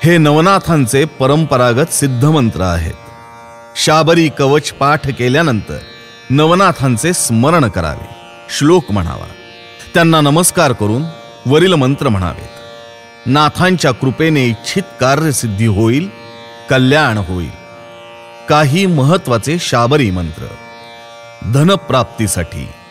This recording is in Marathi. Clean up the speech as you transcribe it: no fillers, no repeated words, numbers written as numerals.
हे नवनाथांचे परंपरागत सिद्ध मंत्र आहेत. शाबरी कवच पाठ केल्यानंतर नवनाथांचे स्मरण करावे, श्लोक म्हणावा, त्यांना नमस्कार करून वरील मंत्र म्हणावेत. नाथांच्या कृपेने इच्छित कार्यसिद्धी होईल, कल्याण होईल. काही महत्वाचे शाबरी मंत्र. धनप्राप्तीसाठी